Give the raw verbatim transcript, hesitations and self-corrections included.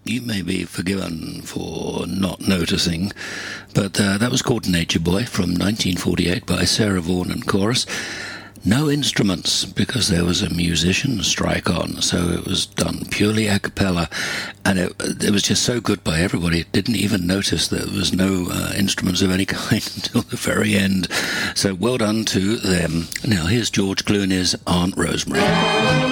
you may be forgiven for not noticing, but uh, that was called Nature Boy from nineteen forty-eight by Sarah Vaughan and Chorus. No instruments, because there was a musician strike on, so it was done purely a cappella, and it, it was just so good by everybody. Didn't even notice that there was no uh, instruments of any kind until the very end. So well done to them. Now here's George Clooney's Aunt Rosemary.